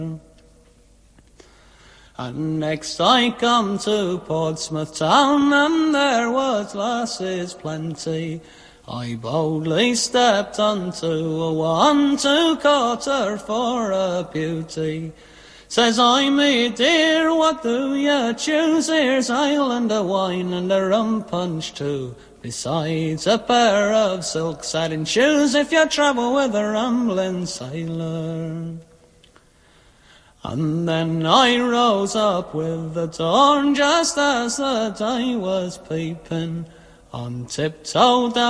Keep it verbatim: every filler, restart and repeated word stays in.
And next I come to Portsmouth town, and there was lasses plenty. I boldly stepped unto a one to court her for a beauty. Says I, me dear, what do you choose? Here's ale and a wine and a rum punch too, besides a pair of silk satin shoes if you travel with a rambling sailor. And then I rose up with the dawn just as the day was peeping, on tiptoe down